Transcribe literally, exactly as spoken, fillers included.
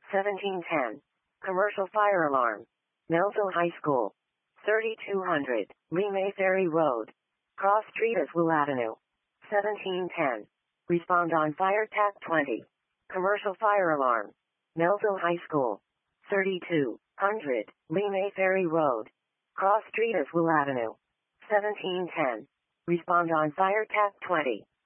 seventeen ten. Commercial fire alarm. Melville High School. thirty-two hundred. Lee Mayferry Road. Cross Street Aswell Avenue. seventeen ten. Respond on fire T A C twenty. Commercial fire alarm. Melville High School. thirty-two hundred. Lee Mayferry Road. Cross Street Aswell Avenue. seventeen ten. Respond on fire T A C twenty.